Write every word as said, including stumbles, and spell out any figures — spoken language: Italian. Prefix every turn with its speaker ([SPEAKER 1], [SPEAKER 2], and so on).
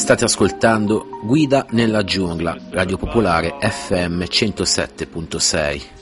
[SPEAKER 1] State ascoltando Guida nella giungla, Radio Popolare F M centosette punto sei.